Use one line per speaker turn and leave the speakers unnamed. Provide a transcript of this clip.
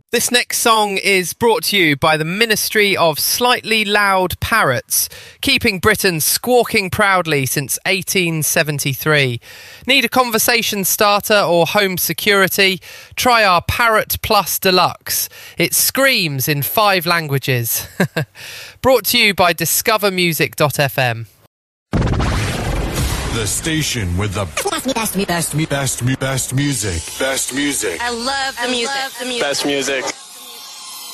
This next song is brought to you by the Ministry of Slightly Loud Parrots, keeping Britain squawking proudly since 1873. Need a conversation starter or home security? Try our Parrot Plus Deluxe. It screams in 5 languages. Brought to you by discovermusic.fm.
The station with the best music. Best music.
I love the music.
Best music.